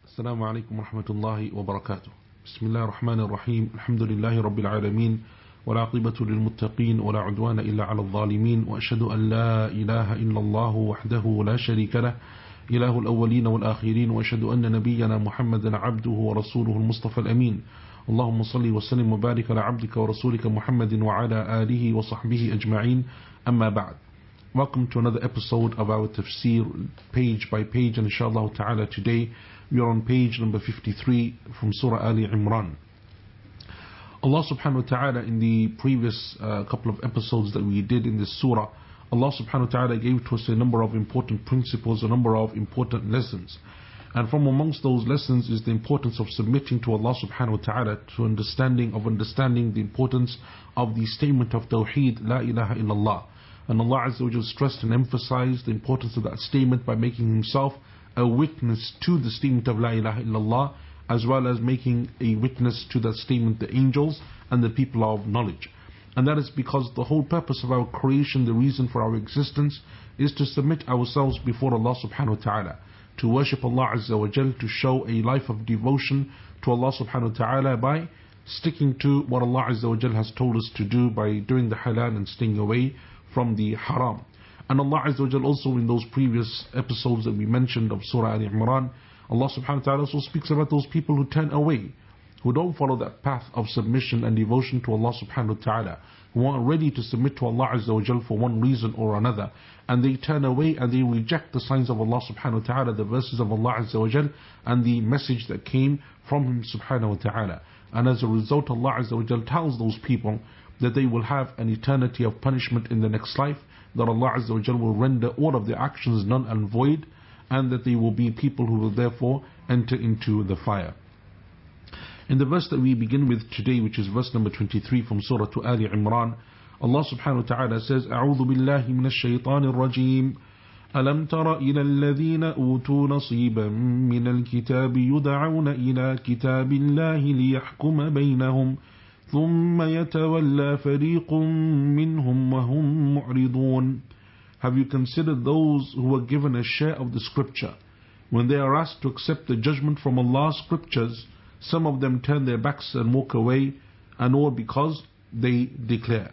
السلام عليكم ورحمة الله وبركاته. بسم الله الرحمن الرحيم. الحمد لله رب العالمين، والعاقبة للمتقين، ولا عدوان إلا على الظالمين، وأشهد أن لا إله إلا الله وحده لا شريك له، إله الأولين والآخرين، وأشهد أن نبينا محمدا عبده ورسوله المصطفى الأمين. اللهم صل وسلم وبارك على عبدك ورسولك محمد وعلى آله وصحبه أجمعين. أما بعد. Welcome to another episode of our tafsir, page by page, and inshallah ta'ala today we are on page number 53 from Surah Ali Imran. Allah subhanahu wa ta'ala, in the previous couple of episodes that we did in this surah, Allah subhanahu wa ta'ala gave to us a number of important principles, a number of important lessons. And from amongst those lessons is the importance of submitting to Allah subhanahu wa ta'ala, to understanding the importance of the statement of Tawheed, La ilaha illallah. And Allah Azza wa Jal stressed and emphasized the importance of that statement by making Himself a witness to the statement of La ilaha illallah, as well as making a witness to that statement the angels and the people of knowledge. And that is because the whole purpose of our creation, the reason for our existence, is to submit ourselves before Allah subhanahu wa ta'ala, to worship Allah Azza wa Jal, to show a life of devotion to Allah subhanahu wa ta'ala by sticking to what Allah Azza wa Jal has told us to do, by doing the halal and staying away from the haram. And Allah Azza wa Jal also, in those previous episodes that we mentioned of Surah Ali Imran, Allah subhanahu wa ta'ala also speaks about those people who turn away, who don't follow that path of submission and devotion to Allah subhanahu wa ta'ala, who aren't ready to submit to Allah Azza wa Jal for one reason or another, and they turn away and they reject the signs of Allah subhanahu wa ta'ala, the verses of Allah Azza wa Jal, and the message that came from Him subhanahu wa ta'ala. And as a result, Allah Azza wa Jal tells those people that they will have an eternity of punishment in the next life, that Allah Azza wa Jal will render all of their actions null and void, and that they will be people who will therefore enter into the fire. In the verse that we begin with today, which is verse number 23 from Surah Ali Imran, Allah subhanahu wa ta'ala says, أعوذ بالله من الشيطان الرجيم ألم تر إلى الذين أوتوا نصيبا من الكتاب يدعون إلى كتاب الله ليحكم بينهم ثم يتولى فريق منهم وهم معرضون. Have you considered those who were given a share of the scripture? When they are asked to accept the judgment from Allah's scriptures, some of them turn their backs and walk away, and all because they declare.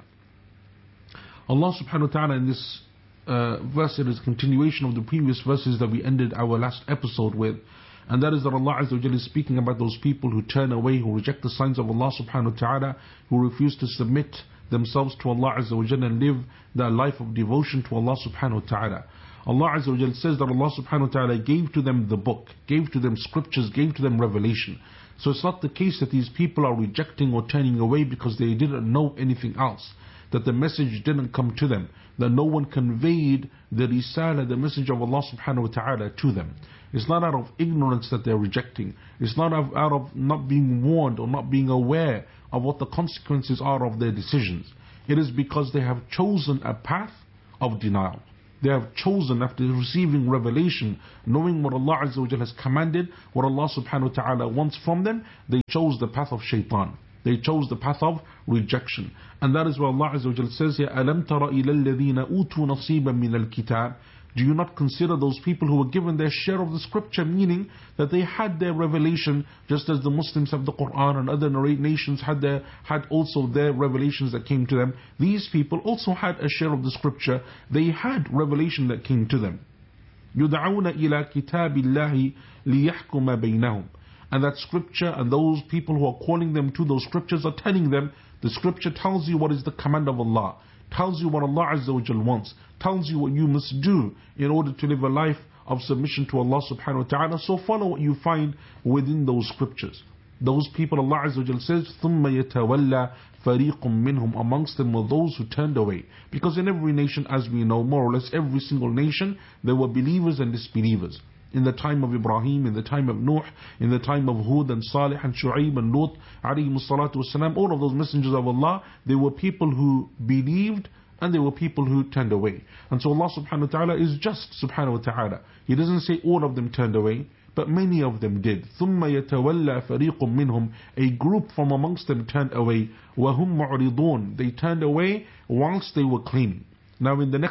Allah subhanahu wa ta'ala in this verse, it is a continuation of the previous verses that we ended our last episode with. And that is that Allah Azza wa Jalla is speaking about those people who turn away, who reject the signs of Allah subhanahu wa ta'ala, who refuse to submit themselves to Allah Azza wa Jalla and live their life of devotion to Allah subhanahu wa ta'ala. Allah Azza wa Jalla says that Allah subhanahu wa ta'ala gave to them the book, gave to them scriptures, gave to them revelation. So it's not the case that these people are rejecting or turning away because they didn't know anything else, that the message didn't come to them, that no one conveyed the risala, the message of Allah subhanahu wa ta'ala to them. It's not out of ignorance that they're rejecting. It's not out of not being warned or not being aware of what the consequences are of their decisions. It is because they have chosen a path of denial. They have chosen, after receiving revelation, knowing what Allah Azza wa Jalla has commanded, what Allah subhanahu wa ta'ala wants from them, they chose the path of shaitan. They chose the path of rejection. And that is what Allah Azza wa Jalla says here, أَلَمْ تَرَ إِلَى الَّذِينَ أُوتُوا نَصِيبًا مِنَ الْكِتَابِ. Do you not consider those people who were given their share of the scripture, meaning that they had their revelation, just as the Muslims have the Quran and other nations had also their revelations that came to them. These people also had a share of the scripture. They had revelation that came to them. يُدْعَوْنَ إِلَى كِتَابِ اللَّهِ لِيَحْكُمَ بَيْنَهُم. And that scripture and those people who are calling them to those scriptures are telling them, the scripture tells you what is the command of Allah, tells you what Allah Azza wa Jal wants, tells you what you must do in order to live a life of submission to Allah subhanahu wa ta'ala. So follow what you find within those scriptures. Those people, Allah Azza wa Jal says, ثُمَّ يَتَوَلَّى فَرِيقٌ مِّنْهُمْ. Amongst them were those who turned away. Because in every nation, as we know, more or less every single nation, there were believers and disbelievers. In the time of Ibrahim, in the time of Nuh, in the time of Hud and Salih and Shu'aib and Lut, alayhi salatu wasalam, all of those messengers of Allah, they were people who believed and there were people who turned away. And so Allah subhanahu wa ta'ala is just subhanahu wa ta'ala. He doesn't say all of them turned away, but many of them did. ثُمَّ يَتَوَلَّى فَرِيقٌ مِّنْهُمْ. A group from amongst them turned away. وَهُمْ مُعْرِضُونَ. They turned away whilst they were claiming. Now in the next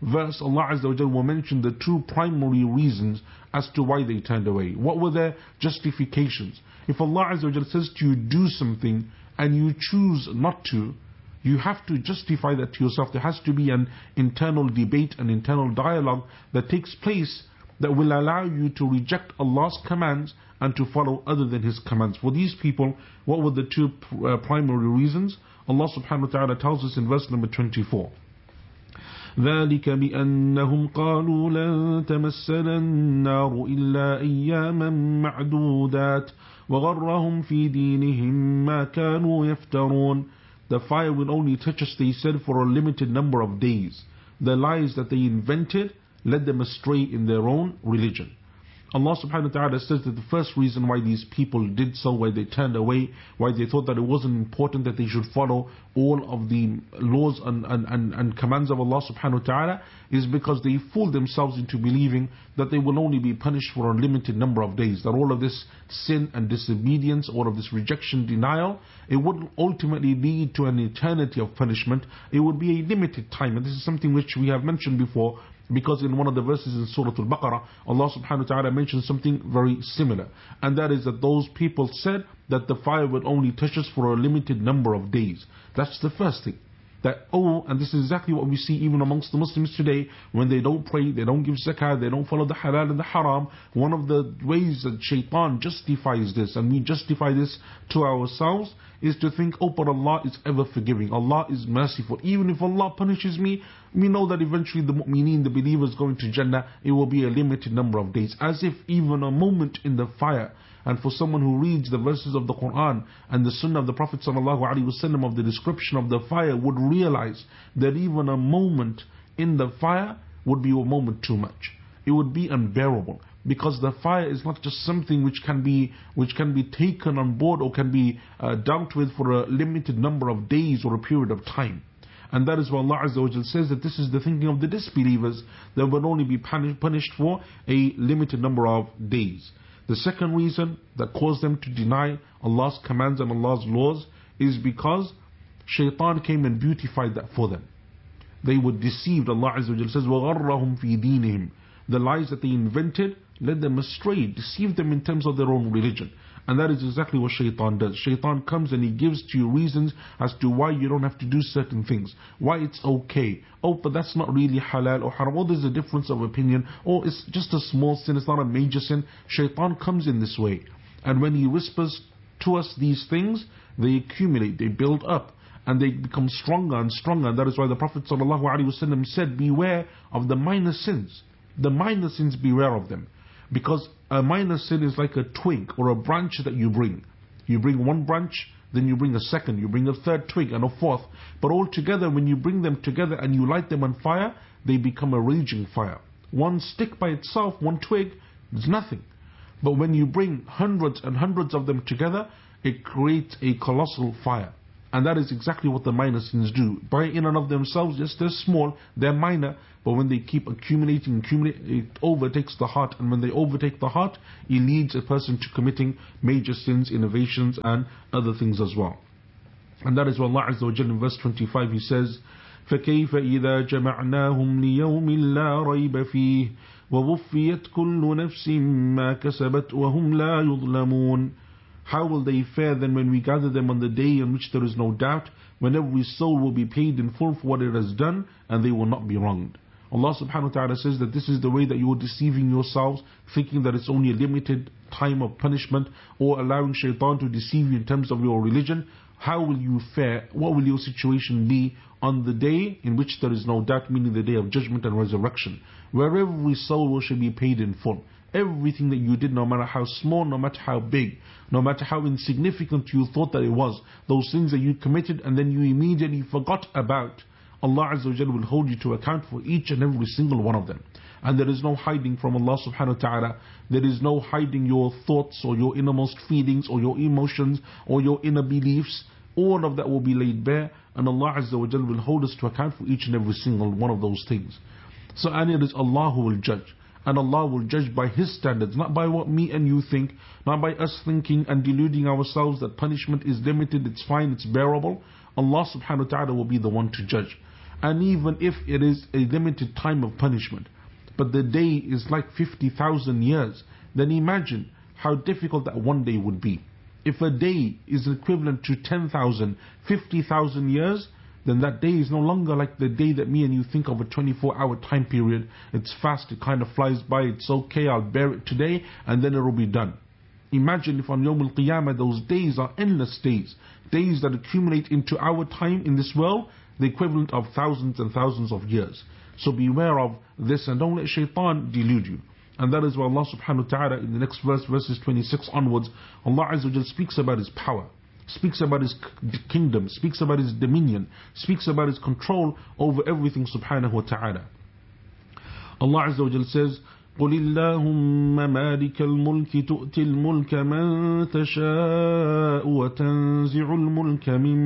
verse, Allah Azza wa Jalla will mention the two primary reasons as to why they turned away. What were their justifications? If Allah Azza wa Jalla says to you, do something, and you choose not to, you have to justify that to yourself. There has to be an internal debate, an internal dialogue that takes place that will allow you to reject Allah's commands and to follow other than His commands. For these people, what were the two primary reasons? Allah subhanahu wa ta'ala tells us in verse number 24. ذلك بأنهم قالوا لن تمسنا النار إلا أياما معدودات وغرهم في دينهم ما كانوا يفترون. The fire will only touch us, they said, for a limited number of days. The lies that they invented led them astray in their own religion. Allah subhanahu wa ta'ala says that the first reason why these people did so, why they turned away, why they thought that it wasn't important that they should follow all of the laws and commands of Allah subhanahu wa ta'ala, is because they fooled themselves into believing that they will only be punished for a limited number of days, that all of this sin and disobedience, all of this rejection, denial, it wouldn't ultimately lead to an eternity of punishment. It would be a limited time, and this is something which we have mentioned before, because in one of the verses in Surah Al-Baqarah, Allah subhanahu wa ta'ala mentioned something very similar. And that is that those people said that the fire would only touch us for a limited number of days. That's the first thing. And this is exactly what we see even amongst the Muslims today, when they don't pray, they don't give zakah, they don't follow the halal and the haram. One of the ways that shaitan justifies this, and we justify this to ourselves, is to think, but Allah is ever forgiving, Allah is merciful. Even if Allah punishes me, we know that eventually the mu'mineen, the believers going to Jannah, it will be a limited number of days. As if even a moment in the fire. And for someone who reads the verses of the Quran and the Sunnah of the Prophet ﷺ of the description of the fire, would realize that even a moment in the fire would be a moment too much. It would be unbearable, because the fire is not just something which can be taken on board or can be dealt with for a limited number of days or a period of time. And that is why Allah Azza wa Jal says that this is the thinking of the disbelievers, that will only be punished for a limited number of days. The second reason that caused them to deny Allah's commands and Allah's laws is because shaitan came and beautified that for them. They were deceived. Allah Azza wa Jal says, وَغَرَّهُمْ فِي دِينِهِمْ. The lies that they invented led them astray, deceived them in terms of their own religion. And that is exactly what shaitan does. Shaitan comes and he gives to you reasons as to why you don't have to do certain things, why it's okay. But that's not really halal or haram. There's a difference of opinion. It's just a small sin, it's not a major sin. Shaitan comes in this way. And when he whispers to us these things, they accumulate, they build up, and they become stronger and stronger. And that is why the Prophet ﷺ said, beware of the minor sins. The minor sins, beware of them. Because a minor sin is like a twig or a branch that you bring. You bring one branch, then you bring a second, you bring a third twig and a fourth. But all together, when you bring them together and you light them on fire, they become a raging fire. One stick by itself, one twig, is nothing. But when you bring hundreds and hundreds of them together, it creates a colossal fire. And that is exactly what the minor sins do. By in and of themselves, yes, they're small, they're minor, but when they keep accumulating, it overtakes the heart. And when they overtake the heart, it leads a person to committing major sins, innovations, and other things as well. And that is why Allah Azza wa Jalla in verse 25, He says, فَكَيْفَ إِذَا جَمَعْنَاهُمْ لِيَوْمٍ لَا رَيْبَ فِيهِ وَوُفِّيَتْ كُلُّ نَفْسٍ مَا كَسَبَتْ وَهُمْ لَا يُظْلَمُونَ. How will they fare then when we gather them on the day in which there is no doubt, when every soul will be paid in full for what it has done, and they will not be wronged? Allah subhanahu wa ta'ala says that this is the way that you are deceiving yourselves, thinking that it's only a limited time of punishment, or allowing shaitan to deceive you in terms of your religion. How will you fare? What will your situation be on the day in which there is no doubt, meaning the day of judgment and resurrection, where every soul shall be paid in full? Everything that you did, no matter how small, no matter how big, no matter how insignificant you thought that it was, those things that you committed and then you immediately forgot about, Allah Azza wa Jalla will hold you to account for each and every single one of them. And there is no hiding from Allah subhanahu wa ta'ala. There is no hiding your thoughts or your innermost feelings or your emotions or your inner beliefs. All of that will be laid bare, and Allah Azza wa Jalla will hold us to account for each and every single one of those things. So, and it is Allah who will judge. And Allah will judge by His standards, not by what me and you think, not by us thinking and deluding ourselves that punishment is limited, it's fine, it's bearable. Allah subhanahu wa ta'ala will be the one to judge. And even if it is a limited time of punishment, but the day is like 50,000 years, then imagine how difficult that one day would be. If a day is equivalent to 10,000, 50,000 years, then that day is no longer like the day that me and you think of, a 24-hour time period. It's fast, it kind of flies by, it's okay, I'll bear it today, and then it will be done. Imagine if on Yawm al-Qiyamah those days are endless days, days that accumulate into our time in this world, the equivalent of thousands and thousands of years. So beware of this and don't let shaitan delude you. And that is why Allah subhanahu wa ta'ala in the next verse, verses 26 onwards, Allah Azza wa Jal speaks about His power, speaks about His kingdom, speaks about His dominion, speaks about His control over everything subhanahu wa ta'ala. Allah Azza wa Jal says, قل اللهم مالك الملك تؤتي الملك من تشاء وتنزع الملك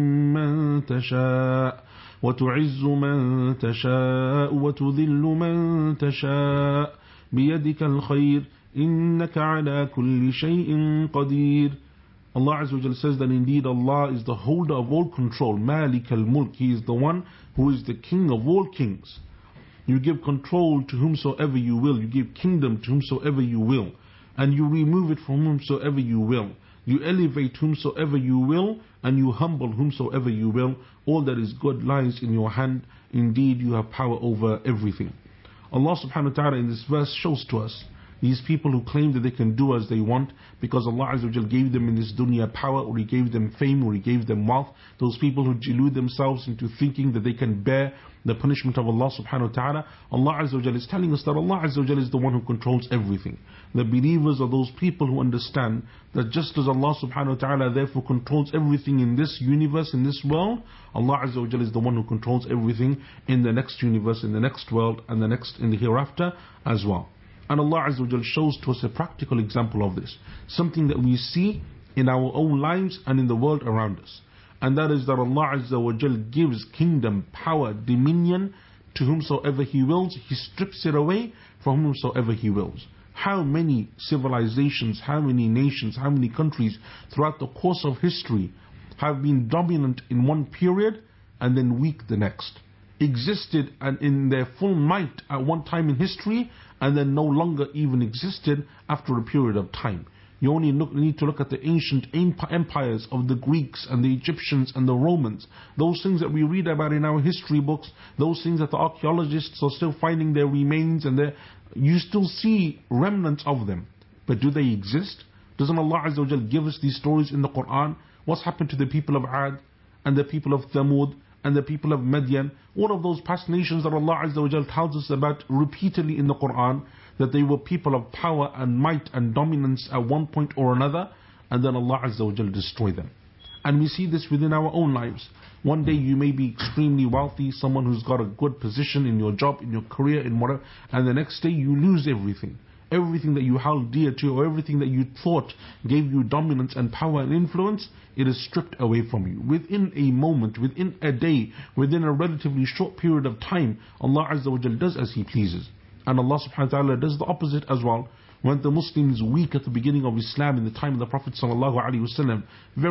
ممن تشاء وتعز من تشاء وتذل من تشاء بيدك الخير إنك على كل شيء قدير. Allah Azza wa Jal says that indeed Allah is the holder of all control. Malik al-Mulk, He is the one who is the king of all kings. You give control to whomsoever you will, you give kingdom to whomsoever you will, and you remove it from whomsoever you will. You elevate whomsoever you will, and you humble whomsoever you will. All that is good lies in your hand. Indeed, you have power over everything. Allah subhanahu wa ta'ala in this verse shows to us these people who claim that they can do as they want because Allah Azza wa Jal gave them in this dunya power, or He gave them fame, or He gave them wealth. Those people who delude themselves into thinking that they can bear the punishment of Allah subhanahu wa ta'ala. Allah Azza wa Jal is telling us that Allah Azza wa Jal is the one who controls everything. The believers are those people who understand that just as Allah subhanahu wa ta'ala therefore controls everything in this universe, in this world, Allah Azza wa Jal is the one who controls everything in the next universe, in the next world, and the next in the hereafter as well. And Allah Azza wa Jal shows to us a practical example of this, something that we see in our own lives and in the world around us. And that is that Allah Azza wa Jal gives kingdom, power, dominion to whomsoever He wills. He strips it away from whomsoever He wills. How many civilizations, how many nations, how many countries throughout the course of history have been dominant in one period and then weak the next? Existed and in their full might at one time in history and then no longer even existed after a period of time. You only need to look at the ancient empires of the Greeks and the Egyptians and the Romans. Those things that we read about in our history books, those things that the archaeologists are still finding their remains, and you still see remnants of them. But do they exist? Doesn't Allah Azza wa Jal give us these stories in the Quran? What's happened to the people of Ad and the people of Thamud and the people of Madian? All of those past nations that Allah Azza wa Jal tells us about repeatedly in the Quran, that they were people of power and might and dominance at one point or another, and then Allah Azza wa Jal destroyed them. And we see this within our own lives. One day you may be extremely wealthy, someone who's got a good position in your job, in your career, in whatever, and the next day you lose everything. Everything that you held dear to, or everything that you thought gave you dominance and power and influence, it is stripped away from you. Within a moment, within a day, within a relatively short period of time, Allah Azza wa Jal does as He pleases. And Allah subhanahu wa ta'ala does the opposite as well. When the Muslims weak at the beginning of Islam in the time of the Prophet sallallahu alaihi wasallam,